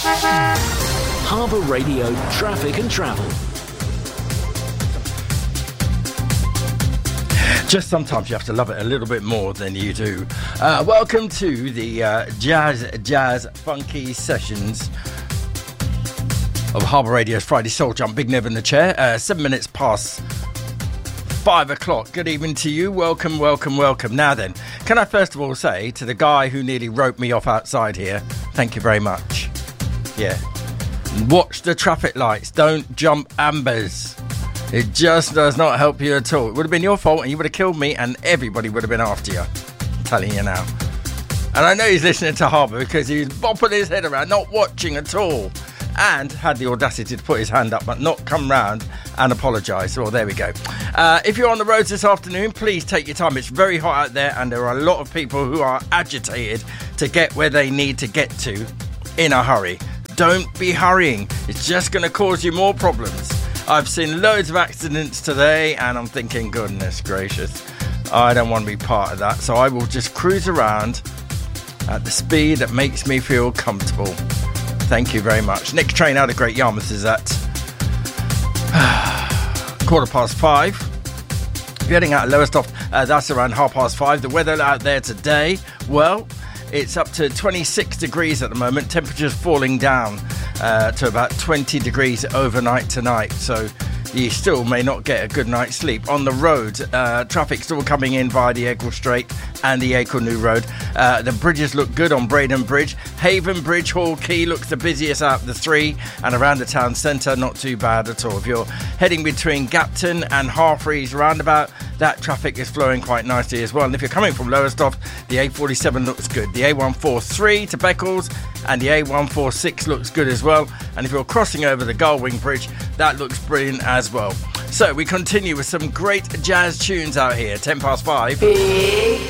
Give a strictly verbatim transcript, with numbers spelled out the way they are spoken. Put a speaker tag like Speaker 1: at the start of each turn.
Speaker 1: Harbour Radio Traffic and Travel.
Speaker 2: Just sometimes you have to love it a little bit more than you do. Uh, welcome to the uh, Jazz, Jazz Funky Sessions of Harbour Radio's Friday Soul Jump. Big Nev in the chair. Uh, seven minutes past five o'clock. Good evening to you. Welcome, welcome, welcome. Now then, can I first of all say to the guy who nearly roped me off outside here, thank you very much. Yeah. Watch the traffic lights. Don't jump ambers. It just does not help you at all. It would have been your fault and you would have killed me and everybody would have been after you. I'm telling you now. And I know he's listening to Harbour because he was bopping his head around, not watching at all. And had the audacity to put his hand up but not come round and apologise. Well, there we go. Uh, if you're on the roads this afternoon, please take your time. It's very hot out there and there are a lot of people who are agitated to get where they need to get to in a hurry. Don't be hurrying. It's just going to cause you more problems. I've seen loads of accidents today and I'm thinking, goodness gracious, I don't want to be part of that. So I will just cruise around at the speed that makes me feel comfortable. Thank you very much. Next train out of Great Yarmouth is at quarter past five. If you're heading out of Lowestoft, uh, that's around half past five. The weather out there today, well, it's up to twenty-six degrees at the moment. Temperature's falling down uh, to about twenty degrees overnight tonight. So you still may not get a good night's sleep. On the road, uh, traffic still coming in via the Eccles Strait and the Acle New Road. Uh, the bridges look good on Braden Bridge. Haven Bridge, Hall Quay looks the busiest out of the three, and around the town centre, not too bad at all. If you're heading between Gapton and Harfreys roundabout, that traffic is flowing quite nicely as well. And if you're coming from Lowestoft, the A forty-seven looks good. The A one forty-three to Beccles and the A one forty-six looks good as well. And if you're crossing over the Gullwing Bridge, that looks brilliant as well. So we continue with some great jazz tunes out here. ten past five.
Speaker 3: Big